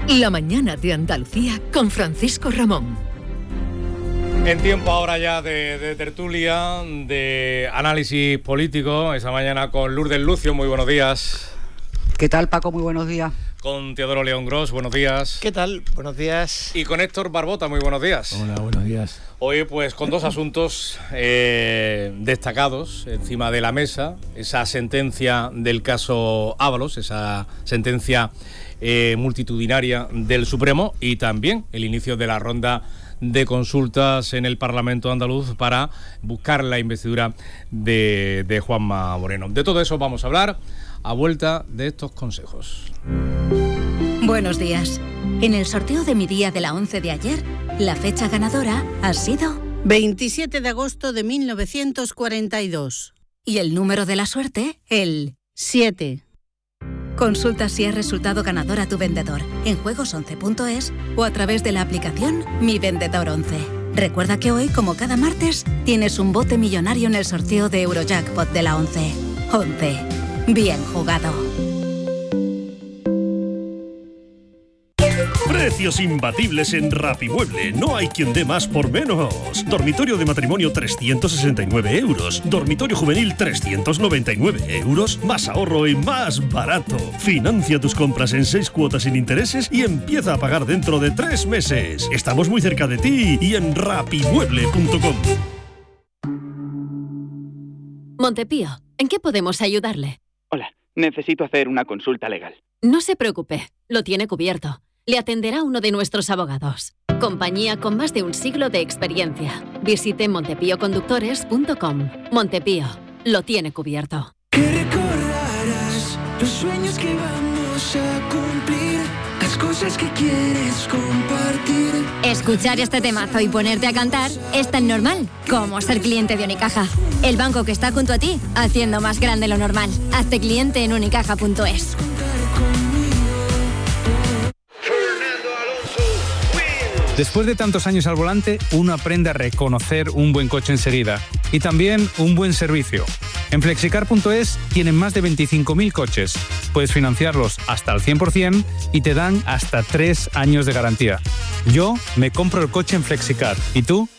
La mañana de Andalucía con Francisco Ramón. En tiempo ahora ya de tertulia, de análisis político, esta mañana con Lourdes Lucio, muy buenos días. ¿Qué tal, Paco? Muy buenos días. Con Teodoro León Gros, buenos días. ¿Qué tal? Buenos días. Y con Héctor Barbota, muy buenos días. Hola, buenos días. Hoy pues con dos asuntos destacados encima de la mesa. Esa sentencia del caso Ábalos, esa sentencia multitudinaria del Supremo, y también el inicio de la ronda de consultas en el Parlamento andaluz para buscar la investidura de Juanma Moreno. De todo eso vamos a hablar a vuelta de estos consejos. Buenos días. En el sorteo de mi día de la 11 de ayer, la fecha ganadora ha sido 27 de agosto de 1942. Y el número de la suerte, el 7. Consulta si has resultado ganador a tu vendedor en juegos11.es o a través de la aplicación Mi Vendedor 11. Recuerda que hoy, como cada martes, tienes un bote millonario en el sorteo de Eurojackpot de la 11. 11. Bien jugado. Precios imbatibles en Rapimueble. No hay quien dé más por menos. Dormitorio de matrimonio 369 euros. Dormitorio juvenil 399 euros. Más ahorro y más barato. Financia tus compras en 6 cuotas sin intereses y empieza a pagar dentro de 3 meses. Estamos muy cerca de ti y en rapimueble.com. Montepío, ¿en qué podemos ayudarle? Hola, necesito hacer una consulta legal. No se preocupe, lo tiene cubierto. Le atenderá uno de nuestros abogados. Compañía con más de un siglo de experiencia. Visite montepíoconductores.com. Montepío, lo tiene cubierto. Que recordarás los sueños que vamos a cumplir, las cosas que quieres compartir. Escuchar este temazo y ponerte a cantar es tan normal como ser cliente de Unicaja. El banco que está junto a ti, haciendo más grande lo normal. Hazte cliente en unicaja.es. Después de tantos años al volante, uno aprende a reconocer un buen coche enseguida y también un buen servicio. En Flexicar.es tienen más de 25.000 coches. Puedes financiarlos hasta el 100% y te dan hasta 3 años de garantía. Yo me compro el coche en Flexicar. ¿Y tú?